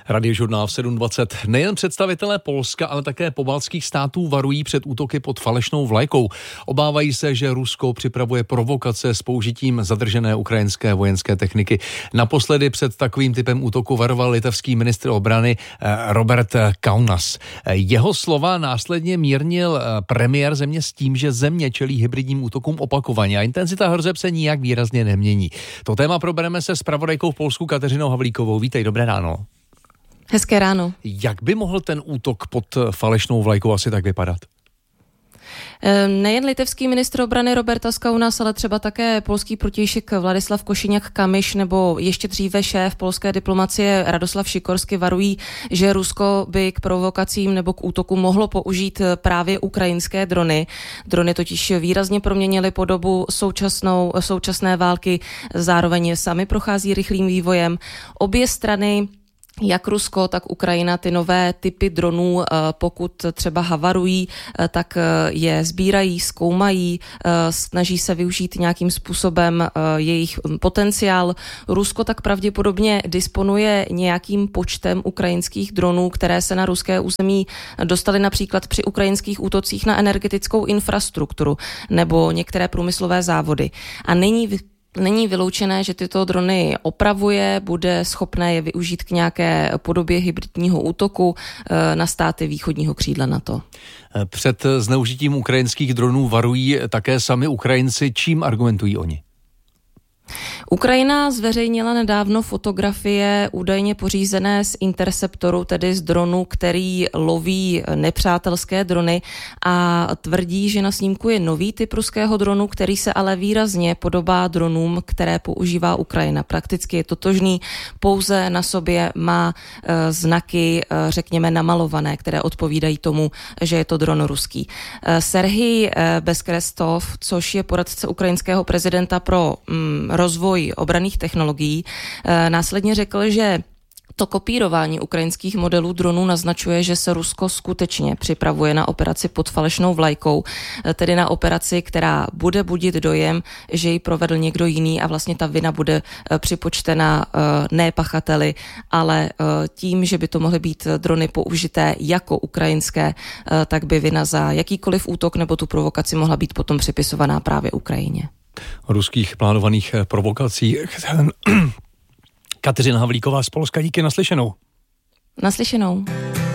Radiožurnál v 7:20. Nejen představitelé Polska, ale také pobaltských států varují před útoky pod falešnou vlajkou. Obávají se, že Rusko připravuje provokace s použitím zadržené ukrajinské vojenské techniky. Naposledy před takovým typem útoku varoval litevský ministr obrany Robert Kaunas. Jeho slova následně mírnil premiér země s tím, že země čelí hybridním útokům opakovaně a intenzita hrozeb se nijak výrazně nemění. To téma probereme se zpravodajkou v Polsku Kateřinou Havlíkovou. Vítej, dobré ráno. Hezké ráno. Jak by mohl ten útok pod falešnou vlajkou asi tak vypadat? Nejen litevský ministr obrany Robertas Kaunas, ale třeba také polský protějšek Vladislav Košiniak-Kamyš nebo ještě dříve šéf polské diplomacie Radoslav Sikorsky varují, že Rusko by k provokacím nebo k útoku mohlo použít právě ukrajinské drony. Drony totiž výrazně proměnily podobu současné války, zároveň sami prochází rychlým vývojem. Obě strany, jak Rusko, tak Ukrajina, ty nové typy dronů, pokud třeba havarují, tak je sbírají, zkoumají, snaží se využít nějakým způsobem jejich potenciál. Rusko tak pravděpodobně disponuje nějakým počtem ukrajinských dronů, které se na ruské území dostaly například při ukrajinských útocích na energetickou infrastrukturu nebo některé průmyslové závody. A Není vyloučené, že tyto drony opravuje, bude schopné je využít k nějaké podobě hybridního útoku na státy východního křídla NATO. Před zneužitím ukrajinských dronů varují také sami Ukrajinci. Čím argumentují oni? Ukrajina zveřejnila nedávno fotografie údajně pořízené z interceptoru, tedy z dronu, který loví nepřátelské drony, a tvrdí, že na snímku je nový typ ruského dronu, který se ale výrazně podobá dronům, které používá Ukrajina. Prakticky je totožný, pouze na sobě má znaky, řekněme, namalované, které odpovídají tomu, že je to dron ruský. Serhij Bezkrestov, což je poradce ukrajinského prezidenta pro rozvoj obranných technologií, následně řekl, že to kopírování ukrajinských modelů dronů naznačuje, že se Rusko skutečně připravuje na operaci pod falešnou vlajkou, tedy na operaci, která bude budit dojem, že ji provedl někdo jiný a vlastně ta vina bude připočtena ne pachateli, ale tím, že by to mohly být drony použité jako ukrajinské, tak by vina za jakýkoliv útok nebo tu provokaci mohla být potom připisovaná právě Ukrajině. Ruských plánovaných provokací. Kateřina Havlíková z Polska, díky, naslyšenou. Naslyšenou.